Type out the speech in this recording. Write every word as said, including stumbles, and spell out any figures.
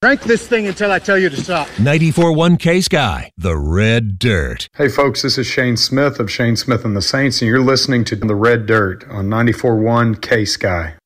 Crank this thing until I tell you to stop. ninety-four point one K-Sky, the Red Dirt. Hey folks, this is Shane Smith of Shane Smith and the Saints, and you're listening to The Red Dirt on ninety-four point one K-Sky.